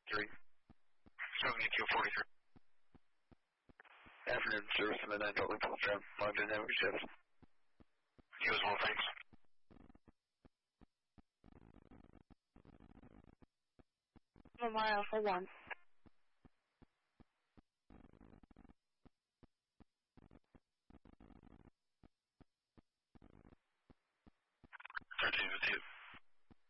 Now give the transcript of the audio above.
3. 7243. Afternoon, service to midnight, Dolly Polestar, logged in network shift. You as well, thanks. Memorial for 1.